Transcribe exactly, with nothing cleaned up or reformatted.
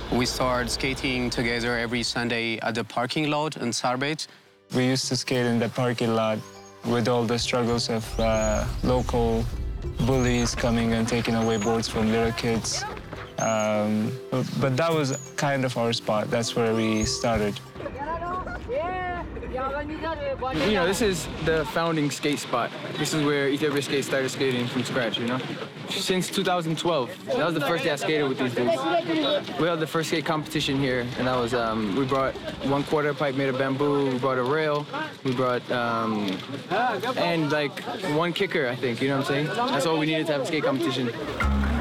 We started skating together every Sunday at the parking lot in Sarbet. We used to skate in the parking lot with all the struggles of uh, local bullies coming and taking away boards from little kids. Um, but, but that was kind of our spot. That's where we started. You know, this is the founding skate spot. This is where Ethiopia Skate started skating from scratch, you know? Since two thousand twelve, that was the first day I skated with these dudes. We held the first skate competition here, and that was, um, we brought one quarter pipe made of bamboo, we brought a rail, we brought, um, and like one kicker, I think, you know what I'm saying? That's all we needed to have a skate competition.